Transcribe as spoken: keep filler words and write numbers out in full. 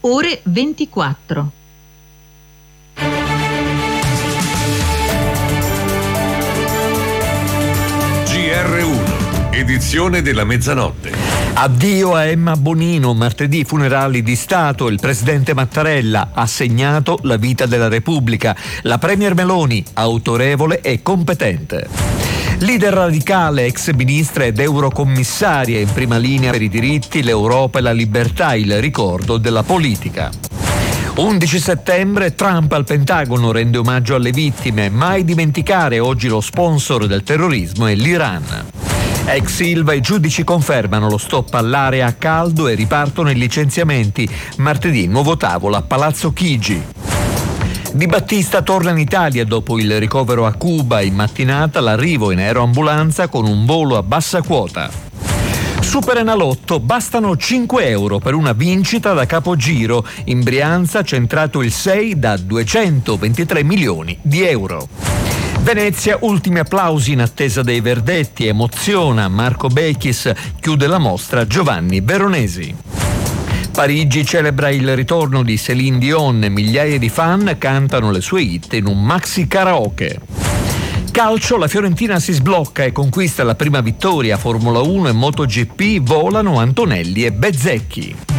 ore ventiquattro. G R uno, edizione della mezzanotte. Addio a Emma Bonino, martedì funerali di Stato, il presidente Mattarella ha segnato la vita della Repubblica, la premier Meloni autorevole e competente. Leader radicale, ex ministra ed eurocommissaria in prima linea per i diritti, l'Europa e la libertà, il ricordo della politica. undici settembre, Trump al Pentagono rende omaggio alle vittime, mai dimenticare oggi lo sponsor del terrorismo è l'Iran. Ex Ilva e giudici confermano lo stop all'area a caldo e ripartono i licenziamenti. Martedì nuovo tavolo a Palazzo Chigi. Di Battista torna in Italia dopo il ricovero a Cuba. In mattinata l'arrivo in aeroambulanza con un volo a bassa quota. Superenalotto, bastano cinque euro per una vincita da capogiro. In Brianza centrato il sei da duecentoventitré milioni di euro. Venezia, ultimi applausi in attesa dei verdetti, emoziona Marco Bechis, chiude la mostra Giovanni Veronesi. Parigi celebra il ritorno di Céline Dion, migliaia di fan cantano le sue hit in un maxi karaoke. Calcio, la Fiorentina si sblocca e conquista la prima vittoria. Formula uno e MotoGP volano Antonelli e Bezzecchi.